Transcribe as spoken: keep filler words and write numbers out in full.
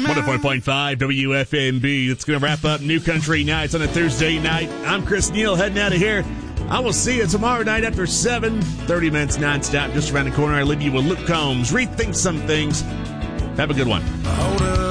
one oh four point five W F M B. It's going to wrap up New Country Nights on a Thursday night. I'm Chris Neal heading out of here. I will see you tomorrow night after seven. thirty minutes nonstop just around the corner. I leave you with Luke Combs. Rethink some things. Have a good one.